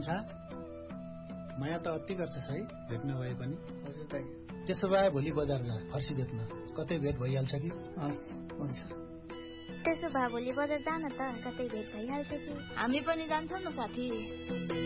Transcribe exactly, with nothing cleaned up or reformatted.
छ माया त अति गर्छ है भेट्न भए पनि। हजुर दाइ। त्यसो भए भोलि बजार जा फर्सी बेच्न कतै भेट भइहाल्छ कि। हस् हुन्छ। त्यसो भए भोलि बजार जान त कतै भेट भइहाल्छ कि। हामी पनि जान्छौँ न साथी।